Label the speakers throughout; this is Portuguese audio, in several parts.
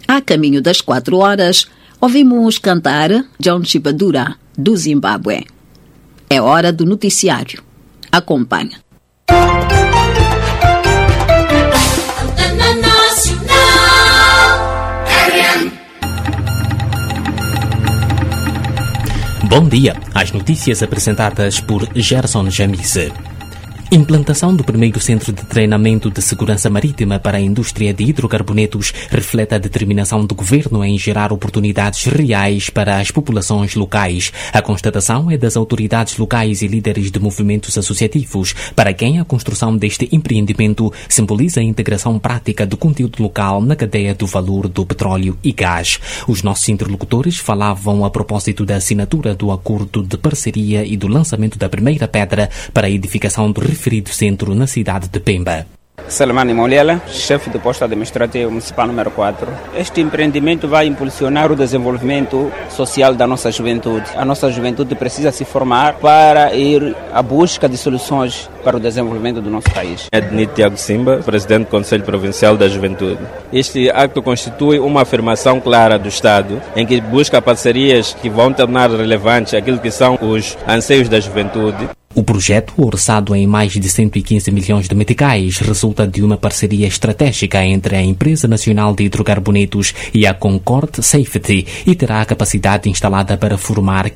Speaker 1: A caminho das 4 horas, ouvimos cantar John Chibadura, do Zimbábue. É hora do noticiário. Acompanha.
Speaker 2: Bom dia. As notícias apresentadas por Gerson Jamise. Implantação do primeiro centro de treinamento de segurança marítima para a indústria de hidrocarbonetos reflete a determinação do governo em gerar oportunidades reais para as populações locais. A constatação é das autoridades locais e líderes de movimentos associativos, para quem a construção deste empreendimento simboliza a integração prática do conteúdo local na cadeia do valor do petróleo e gás. Os nossos interlocutores falavam a propósito da assinatura do acordo de parceria e do lançamento da primeira pedra para a edificação do referido centro na cidade de Pemba.
Speaker 3: Salamani Maulela, chefe do posto administrativo municipal número 4. Este empreendimento vai impulsionar o desenvolvimento social da nossa juventude. A nossa juventude precisa se formar para ir à busca de soluções para o desenvolvimento do nosso país.
Speaker 4: Ednito Tiago Simba, presidente do Conselho Provincial da Juventude. Este acto constitui uma afirmação clara do Estado, em que busca parcerias que vão tornar relevantes aquilo que são os anseios da juventude.
Speaker 2: O projeto, orçado em mais de 115 milhões de meticais, resulta de uma parceria estratégica entre a Empresa Nacional de Hidrocarbonetos e a Concord Safety e terá a capacidade instalada para formar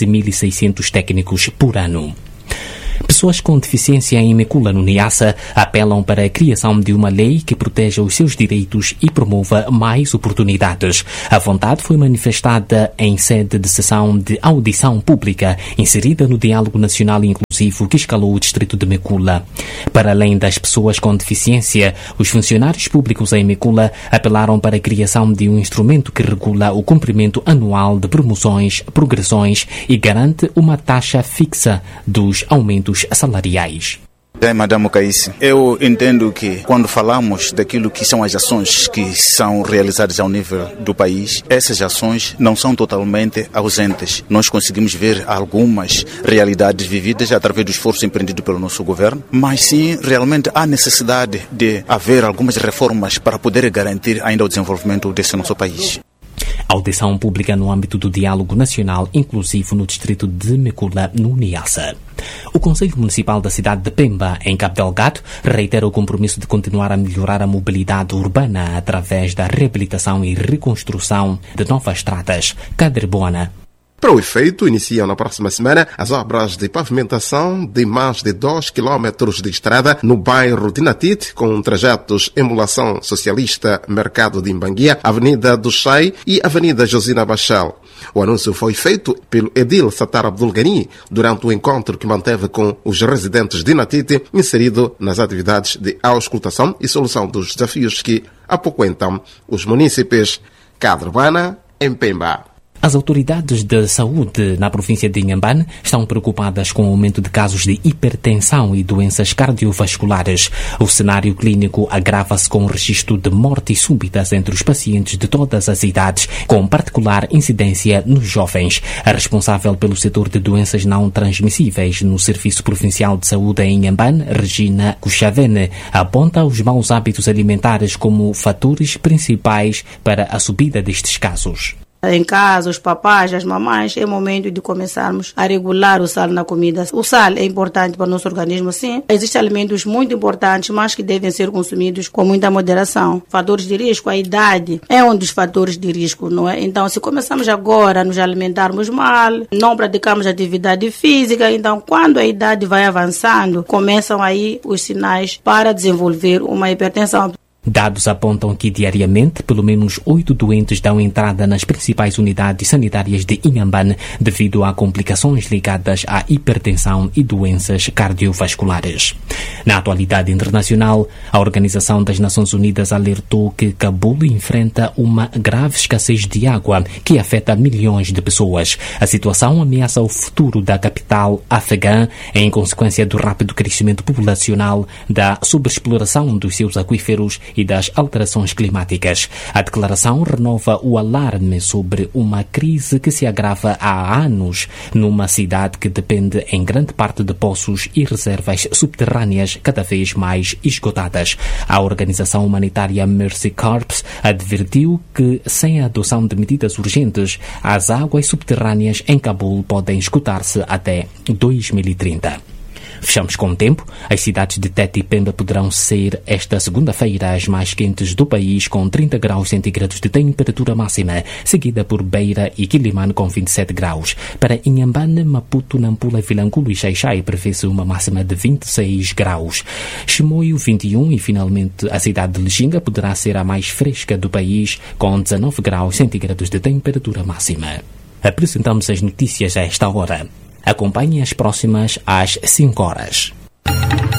Speaker 2: 15.600 técnicos por ano. Pessoas com deficiência em Mekula, no Niassa, apelam para a criação de uma lei que proteja os seus direitos e promova mais oportunidades. A vontade foi manifestada em sede de sessão de audição pública, inserida no Diálogo Nacional Inclusivo que escalou o distrito de Mekula. Para além das pessoas com deficiência, os funcionários públicos em Mekula apelaram para a criação de um instrumento que regula o cumprimento anual de promoções, progressões e garante uma taxa fixa dos aumentos salariais.
Speaker 5: Madame Caísse, eu entendo que quando falamos daquilo que são as ações que são realizadas ao nível do país, essas ações não são totalmente ausentes. Nós conseguimos ver algumas realidades vividas através do esforço empreendido pelo nosso governo, mas sim, realmente há necessidade de haver algumas reformas para poder garantir ainda o desenvolvimento desse nosso país.
Speaker 2: Audição pública no âmbito do Diálogo Nacional Inclusivo no distrito de Mekula, no Niassa. O Conselho Municipal da cidade de Pemba, em Cabo Delgado, reitera o compromisso de continuar a melhorar a mobilidade urbana através da reabilitação e reconstrução de novas estradas. Cadreboana.
Speaker 6: Para o efeito, iniciam na próxima semana as obras de pavimentação de mais de 2 quilómetros de estrada no bairro de Natite, com trajetos Emulação Socialista, Mercado de Imbanguia, Avenida do Chai e Avenida Josina Bachal. O anúncio foi feito pelo edil Sattar Abdul Ghani durante o encontro que manteve com os residentes de Natite, inserido nas atividades de auscultação e solução dos desafios que apoquentam os munícipes. Cadrebana, em Pemba.
Speaker 2: As autoridades de saúde na província de Inhambane estão preocupadas com o aumento de casos de hipertensão e doenças cardiovasculares. O cenário clínico agrava-se com o registro de mortes súbitas entre os pacientes de todas as idades, com particular incidência nos jovens. A responsável pelo setor de doenças não transmissíveis no Serviço Provincial de Saúde em Inhambane, Regina Cuchavene, aponta os maus hábitos alimentares como fatores principais para a subida destes casos.
Speaker 7: Em casa, os papais, as mamães, é momento de começarmos a regular o sal na comida. O sal é importante para o nosso organismo, sim. Existem alimentos muito importantes, mas que devem ser consumidos com muita moderação. Fatores de risco, a idade é um dos fatores de risco, não é? Então, se começamos agora a nos alimentarmos mal, não praticamos atividade física, então, quando a idade vai avançando, começam aí os sinais para desenvolver uma hipertensão.
Speaker 2: Dados apontam que diariamente pelo menos 8 doentes dão entrada nas principais unidades sanitárias de Inhambane devido a complicações ligadas à hipertensão e doenças cardiovasculares. Na atualidade internacional, a Organização das Nações Unidas alertou que Cabul enfrenta uma grave escassez de água que afeta milhões de pessoas. A situação ameaça o futuro da capital afegã em consequência do rápido crescimento populacional, da sobreexploração dos seus aquíferos e das alterações climáticas. A declaração renova o alarme sobre uma crise que se agrava há anos numa cidade que depende em grande parte de poços e reservas subterrâneas cada vez mais esgotadas. A organização humanitária Mercy Corps advertiu que, sem a adoção de medidas urgentes, as águas subterrâneas em Cabul podem esgotar-se até 2030. Fechamos com o tempo. As cidades de Tete e Pemba poderão ser esta segunda-feira as mais quentes do país, com 30 graus centígrados de temperatura máxima, seguida por Beira e Quilimane com 27 graus. Para Inhambane, Maputo, Nampula, Vilanculo e Xai-Xai prevê-se uma máxima de 26 graus. Chimoio, 21 e finalmente a cidade de Lixinga poderá ser a mais fresca do país, com 19 graus centígrados de temperatura máxima. Apresentamos as notícias a esta hora. Acompanhe as próximas às 5 horas.